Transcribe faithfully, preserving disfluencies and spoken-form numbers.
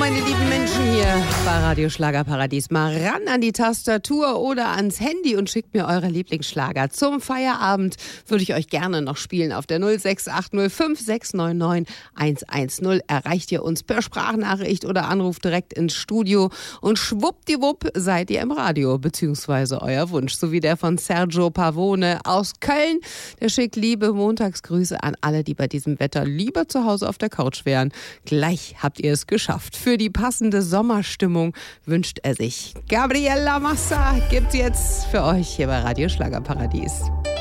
meine lieben Menschen hier bei Radio Schlagerparadies. Mal ran an die Tastatur oder ans Handy und schickt mir eure Lieblingsschlager. Zum Feierabend würde ich euch gerne noch spielen. Auf der null sechs acht null fünf sechs neun neun eins eins null erreicht ihr uns per Sprachnachricht oder Anruf direkt ins Studio. Und schwuppdiwupp seid ihr im Radio, beziehungsweise euer Wunsch. So wie der von Sergio Pavone aus Köln. Der schickt liebe Montagsgrüße an alle, die bei diesem Wetter lieber zu Hause auf der Couch wären. Gleich habt ihr es geschafft. Für die passende Sommerstimmung wünscht er sich. Gabriela Massa gibt's jetzt für euch hier bei Radio Schlagerparadies.